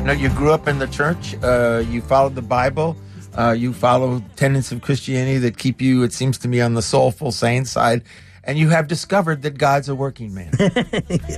know, you grew up in the church. You followed the Bible. You follow tenets of Christianity that keep you, it seems to me, on the soulful, sane side. And you have discovered that God's a working man.